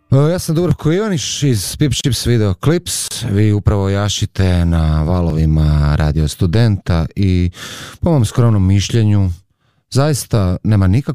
Ja sam Dubravko Ivaniš iz Pip Chips Video Clips. Vi upravo jašite na valovima Radio Studenta i po mom skromnom mišljenju zaista nema nikakvog